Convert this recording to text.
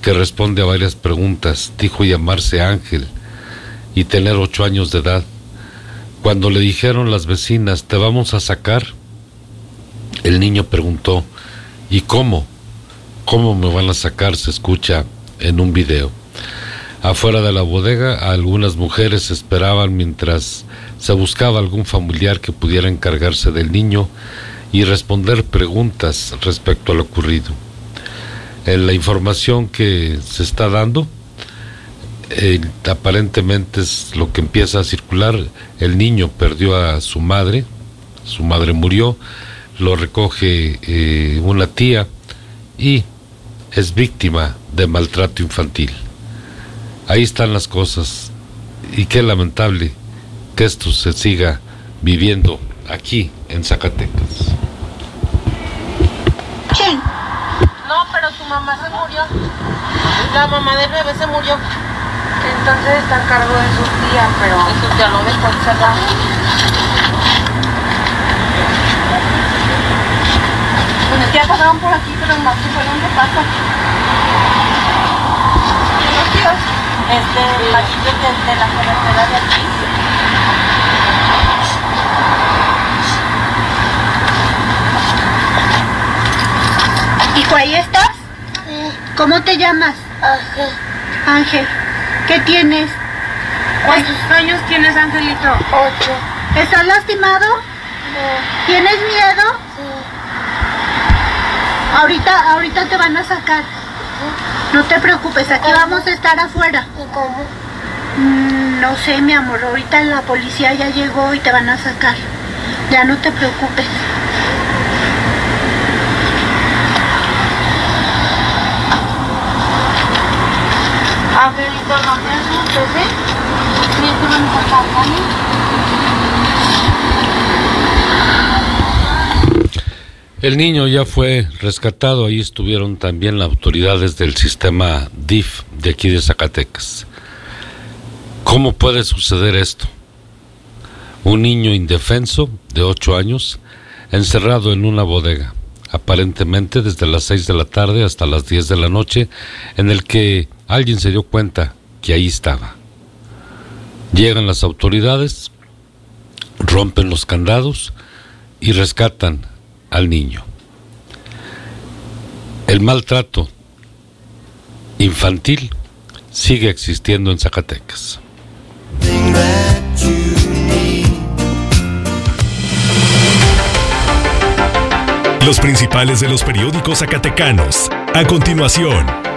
que responde a varias preguntas. Dijo llamarse Ángel y tener 8 años de edad. Cuando le dijeron las vecinas, ¿te vamos a sacar?, el niño preguntó, ¿y cómo? ¿Cómo me van a sacar?, se escucha en un video. Afuera de la bodega, algunas mujeres esperaban mientras se buscaba algún familiar que pudiera encargarse del niño y responder preguntas respecto a lo ocurrido. En la información que se está dando, aparentemente es lo que empieza a circular. El niño perdió a su madre murió, lo recoge una tía y es víctima de maltrato infantil. Ahí están las cosas, y qué lamentable que esto se siga viviendo aquí en Zacatecas. ¿Quién? No, pero tu mamá se murió. La mamá del bebé se murió. Entonces está a cargo de su tía, pero su tía lo dejó encerrado. Pues es que ya pasaron por aquí, pero más que fueron de pasa. Los tíos, machitos de la carretera de aquí. ¿Hijo, ahí estás? ¿Cómo te llamas? Ángel. Ángel. ¿Qué tienes? ¿Cuántos años tienes, Angelito? 8. ¿Estás lastimado? No. ¿Tienes miedo? Sí. Ahorita te van a sacar. No te preocupes, aquí vamos a estar afuera. ¿Y cómo? No sé, mi amor, ahorita la policía ya llegó y te van a sacar. Ya no te preocupes. Angelito, no te asustes, ¿eh? Sí, te van a sacar, ¿vale? El niño ya fue rescatado. Ahí estuvieron también las autoridades del sistema DIF de aquí de Zacatecas. ¿Cómo puede suceder esto? Un niño indefenso de 8 años encerrado en una bodega, aparentemente desde las 6 de la tarde hasta las 10 de la noche, en el que alguien se dio cuenta que ahí estaba. Llegan las autoridades, rompen los candados y rescatan al niño. El maltrato infantil sigue existiendo en Zacatecas. Los principales de los periódicos zacatecanos. A continuación.